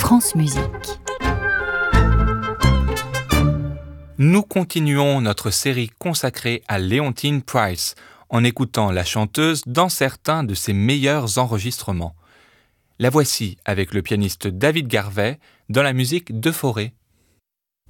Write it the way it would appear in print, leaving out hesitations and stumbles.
France Musique. Nous continuons notre série consacrée à Leontyne Price en écoutant la chanteuse dans certains de ses meilleurs enregistrements. La voici avec le pianiste David Garvey dans la musique de Fauré.